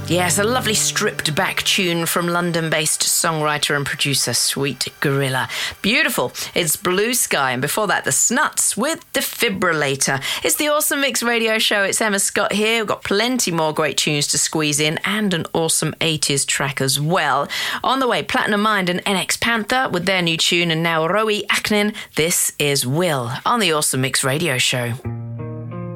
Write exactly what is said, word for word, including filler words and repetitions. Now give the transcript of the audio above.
Yes, a lovely stripped-back tune from London-based songwriter and producer Sweet Gorilla. Beautiful. It's Blue Sky, and before that, The Snuts with Defibrillator. It's the Awesome Mix Radio Show. It's Emma Scott here. We've got plenty more great tunes to squeeze in and an awesome eighties track as well. On the way, Platinum Mind and N X Panther with their new tune, and now Rowie Aknin. This is Will on the Awesome Mix Radio Show.